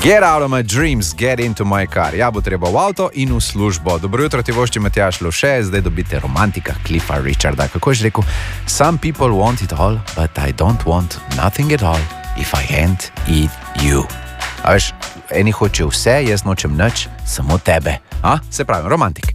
Get out of my dreams, get into my car. Ja, bo treba v avto in v službo. Dobro jutro, ti vošči Matjaž Lovše, zdaj dobite romantika Cliffa Richarda. Kako je že rekel? Some people want it all, but I don't want nothing at all if I can't eat you. A veš, eni hočejo vse, jaz nočem nič, samo tebe. A? Se pravi, romantik.